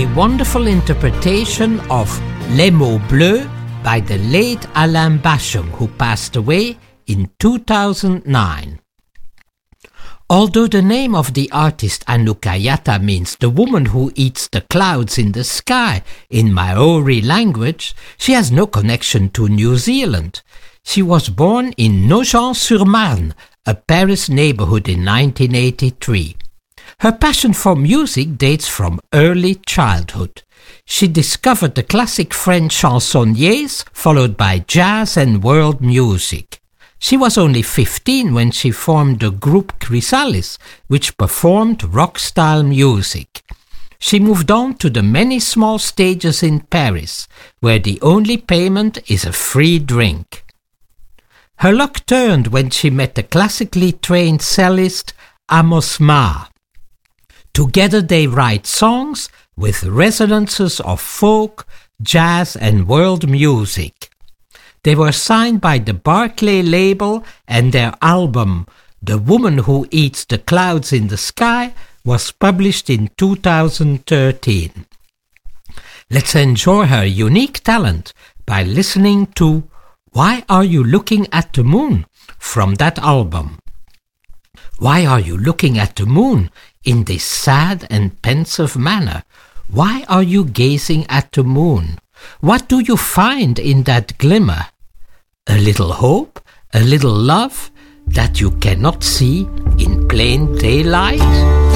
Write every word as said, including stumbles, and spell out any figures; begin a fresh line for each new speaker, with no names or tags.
a wonderful interpretation of Les Mots Bleus by the late Alain Basham, who passed away in two thousand nine. Although the name of the artist Anukayata means the woman who eats the clouds in the sky in Maori language, she has no connection to New Zealand. She was born in Nogent-sur-Marne, a Paris neighborhood, in nineteen eighty-three. Her passion for music dates from early childhood. She discovered the classic French chansonniers, followed by jazz and world music. She was only fifteen when she formed the group Chrysalis, which performed rock-style music. She moved on to the many small stages in Paris, where the only payment is a free drink. Her luck turned when she met the classically trained cellist Amos Ma. Together they write songs with resonances of folk, jazz and world music. They were signed by the Barclay label, and their album, The Woman Who Eats the Clouds in the Sky, was published in two thousand thirteen. Let's enjoy her unique talent by listening to Why Are You Looking at the Moon from that album. Why are you looking at the moon in this sad and pensive manner? Why are you gazing at the moon? What do you find in that glimmer? A little hope, a little love that you cannot see in plain daylight?